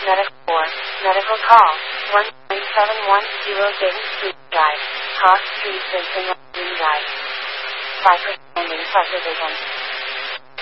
Medical or medical call 19710 Dayton Drive, Cross Street, Vincent, Drive. 5% ending pleasure vision.